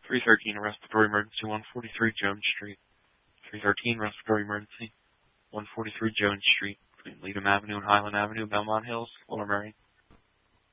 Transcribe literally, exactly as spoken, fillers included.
three thirteen, a respiratory emergency, one forty-three Jones Street. three thirteen, respiratory emergency, one forty-three Jones Street, between Leadham Avenue and Highland Avenue, Belmont Hills, Lower Merion.